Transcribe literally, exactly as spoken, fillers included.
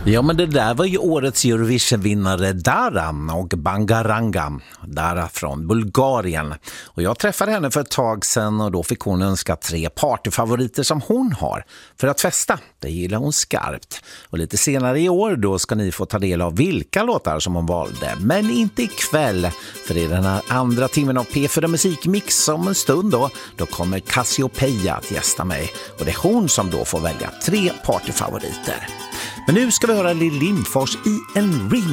Ja, men det där var ju årets Eurovision-vinnare Dara och Bangaranga. Dara från Bulgarien. Och jag träffade henne för ett tag sedan och då fick hon önska tre partyfavoriter som hon har för att festa. Det gillar hon skarpt. Och lite senare i år då ska ni få ta del av vilka låtar som hon valde. Men inte ikväll, för det är den här andra timmen av P fyra Musikmix om en stund då. Då kommer Cassiopeia att gästa mig. Och det är hon som då får välja tre partyfavoriter. Men nu ska vi höra Lill Lindfors i en remix.